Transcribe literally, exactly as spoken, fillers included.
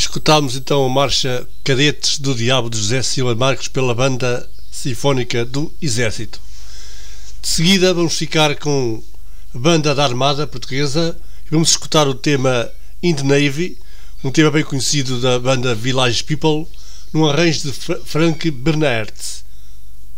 Escutámos então a marcha Cadetes do Diabo de José Silva Marques pela Banda Sinfónica do Exército. De seguida vamos ficar com a Banda da Armada Portuguesa e vamos escutar o tema In the Navy, um tema bem conhecido da banda Village People, num arranjo de Frank Bernardes.